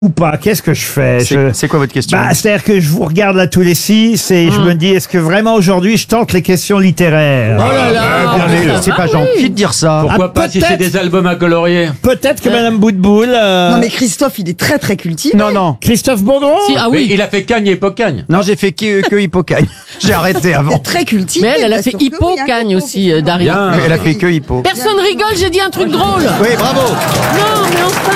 ou pas? Qu'est-ce que je fais? C'est quoi votre question? C'est-à-dire que je vous regarde là tous les 6 et je me dis, est-ce que vraiment aujourd'hui je tente les questions littéraires? Oh là là, C'est pas gentil de dire ça. Pourquoi pas si c'est des albums à colorier? Peut-être que Madame Boutboul... Non mais Christophe, il est très très cultivé. Non. Christophe Baudron? Si, ah Mais oui. il a fait Cagne et Pocagne. Non, j'ai fait que Hippocagne. J'ai arrêté Il avant. est très cultivé. Mais elle a bien fait sûr que oui, hein, Hippocagne Coco. aussi, Daria. Bien. Elle a fait que Hippo. Personne rigole, j'ai dit un truc drôle. Oui, bravo. Non, mais enfin.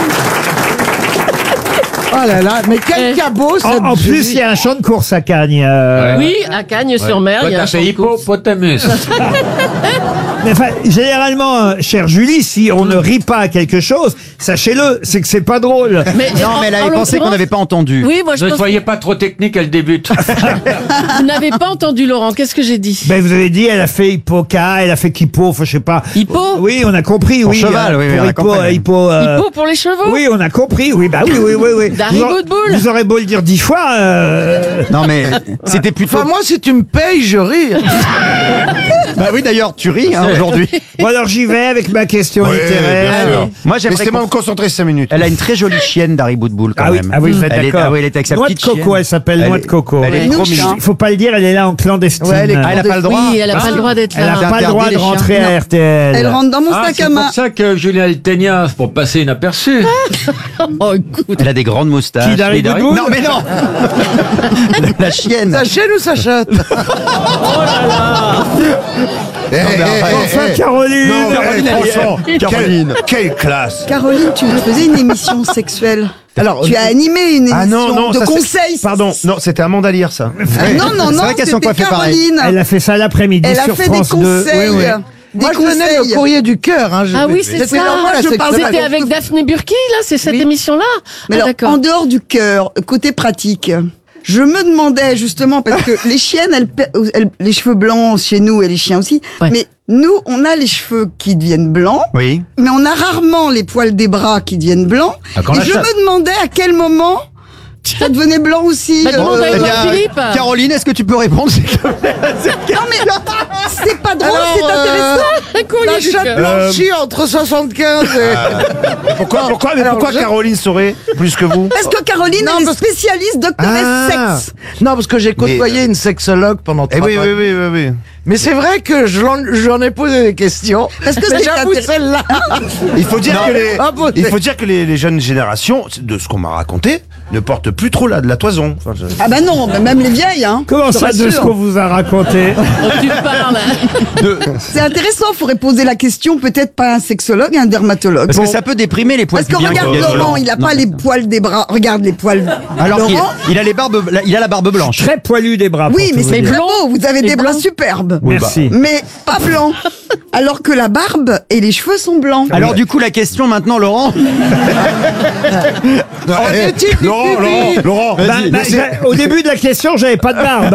Oh là là, mais quel cabot cette En plus, Julie. il y a un champ de course à Cagnes. Oui, à Cagnes-sur-Mer, il y Toi, a un t'as fait champ de course. Hippopotamus. Mais enfin, généralement, chère Julie, si on ne rit pas à quelque chose, sachez-le, c'est que c'est pas drôle. Mais, Non, mais elle avait pensé qu'on n'avait pas entendu. Oui, moi je Ne pense soyez pas trop technique, elle débute. que vous n'avez pas entendu, Laurent. Qu'est-ce que j'ai dit? Ben, vous avez dit, elle a fait Hippoca, elle a fait Kippo, enfin, je sais pas. Hippo? Oui, on a compris, Pour oui. cheval, oui, pour on a Hippo, compris. Hippo, Hippo pour les chevaux? Oui, on a compris, oui, bah oui. Dari Vous aurez- Boudboul. Vous aurez beau le dire 10 fois, Non, mais c'était plutôt. Enfin, moi, si tu me payes, je ris. Bah oui, d'ailleurs, tu ris aujourd'hui. Bon, alors j'y vais avec ma question Oui, littéraire. bien sûr. Moi, j'aimerais. Laissez-moi me concentrer 5 minutes. Elle a une très jolie chienne, Dari Boudboul, quand Ah oui, même. ah oui, vous êtes Elle est- d'accord. ah oui, elle est avec sa Noix de petite coco, chienne. elle s'appelle Elle Noix est- de coco. Elle est trop Nous, mignonne. Il faut pas le dire, elle est là en clandestine. Ouais, elle est Ah, elle a pas le droit. Oui, elle a pas le droit d'être Elle là. n'a pas le interdit droit de les chiens. rentrer à Non. RTL. Elle rentre dans mon Ah, sac c'est à main. pour ça que Julien Altegna, pour passer inaperçu. Oh, écoute. Elle a des grandes moustaches. Qui, Dari Oui, Dari- Boudboul Non, mais non. La chienne. Ça chienne ou ça chatte? Enfin, Caroline. Non, Caroline, elle est- franchement, Caroline. quelle classe. Caroline, tu faisais une émission sexuelle. Alors, Tu as animé une émission Ah non, de ça, c'est- conseils. Pardon, non, c'était Amanda Lear, ça. Non, C'est vrai qu'elles sont c'était coiffées pareil. Caroline. Elle a fait ça l'après-midi Elle a sur fait des France 2. conseils. Oui, oui. Des moi, je venais conseils. au courrier du cœur. Hein, Ah oui, c'est ça. normal, la Je parle sexuelle. C'était avec Daphné Burki, là, c'est cette Oui. émission-là? Mais Ah, alors, d'accord. en dehors du cœur, côté pratique, je me demandais justement, parce que les chiennes, les cheveux blancs chez nous et les chiens aussi, Ouais. mais nous, on a les cheveux qui deviennent blancs, Oui. mais on a rarement les poils des bras qui deviennent blancs. Ah, quand Et la je chatte- me demandais à quel moment ça devenait blanc aussi. Bah, demande à Eh Edouard bien, Philippe. Caroline, est-ce que tu peux répondre s'il te plaît? Non mais c'est pas drôle, Alors, c'est intéressant. Un courrier La du chatte cœur. blanchie entre 75 et... Pourquoi Alors, Caroline saurait plus que vous? Parce que Caroline, Non, elle est parce- spécialiste doctoresse sexe. Non, parce que j'ai côtoyé une sexologue pendant 3 Eh ans. oui. Mais c'est vrai que j'en ai posé des questions. Parce que mais c'est j'avoue intéressant. celle-là. Il faut dire Ah, bon, il faut dire que les jeunes générations, de ce qu'on m'a raconté, ne portent plus trop de la toison. Enfin, Ah bah non, mais même les vieilles, hein. Comment Je te ça, de ce rassure. qu'on vous a raconté? Tu parles. C'est intéressant, faudrait poser la question peut-être pas à un sexologue, à un dermatologue. Parce Bon. que ça peut déprimer les poils Parce que pubiens regarde qui viennent Laurent, blancs. il a Non. pas les poils des bras. Regarde les poils. Alors qu'il Laurent, il a les barbes, il a la barbe blanche. Très poilu des bras. oui, pour mais tout c'est vous dire. très beau. Vous avez Et des bras blanc. superbes. Merci. Mais pas blancs. Alors que la barbe et les cheveux sont blancs. Alors du coup, la question maintenant, Laurent. Laurent, Bah, au début de la question, j'avais pas de barbe.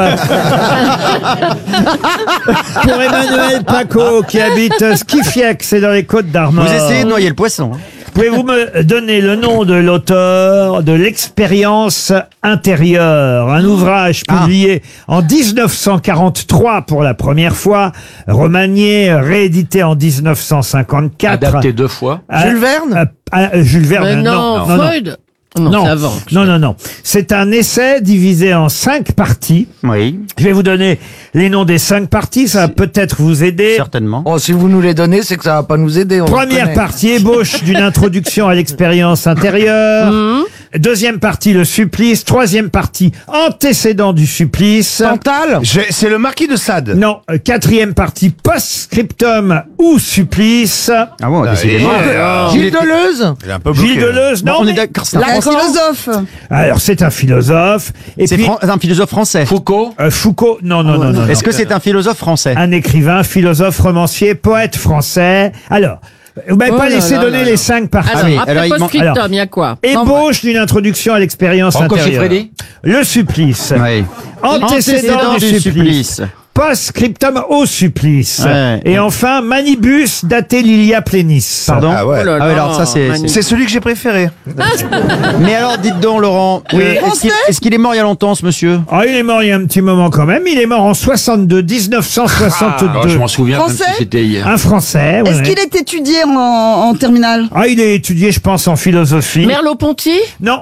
Pour Emmanuel Paco, qui habite Skifiec, c'est dans les Côtes d'Armor. Vous essayez de noyer le poisson. hein. Pouvez-vous me donner le nom de l'auteur de L'expérience intérieure, un ouvrage publié en 1943 pour la première fois, remanié, réédité en 1954. Adapté 2 fois. Jules Verne Jules Verne, Mais non, Freud. Non, Non, c'est avant. non. C'est un essai divisé en 5 parties. Oui, Je vais vous donner les noms des 5 parties, ça va peut-être vous aider. certainement. Oh, si vous nous les donnez, c'est que ça va pas nous aider. On le Première connaît. partie, ébauche d'une introduction à l'expérience intérieure. Deuxième partie, le supplice. Troisième partie, antécédent du supplice. Santal c'est le marquis de Sade. Non, quatrième partie, post-scriptum ou supplice. Ah bon, décidément. Gilles Deleuze Il est un peu bloqué. Gilles Deleuze, non. on est mais- d'accord. c'est un Un Français. philosophe. Alors, c'est un philosophe. Et C'est puis, un philosophe français. Foucault. Foucault, non. Est-ce que c'est un philosophe français? Un écrivain, philosophe, romancier, poète français. Alors, vous m'avez Oh pas là laissé là donner là les là. 5 parties. Alors, oui, après alors, il manque- post-scriptum, il y a quoi? Ébauche d'une introduction à l'expérience Rocco intérieure. Siffredi. Le supplice. Oui. Antécédent du supplice. Post-scriptum au supplice. Ouais. Et enfin, manibus d'Atelilia plenis. Pardon. Ah ouais. Oh là Ah ouais, là, alors ça c'est. magnifique. C'est celui que j'ai préféré. Mais alors, dites donc, Laurent, est-ce qu'il est mort il y a longtemps, ce monsieur? Ah, il est mort il y a un petit moment quand même. Il est mort en 62, 1962. Oh, je m'en souviens comme si Français c'était hier. Un Français. Est-ce ouais. qu'il est étudié en terminale? Ah, il est étudié, je pense, en philosophie. Merleau-Ponty? Non,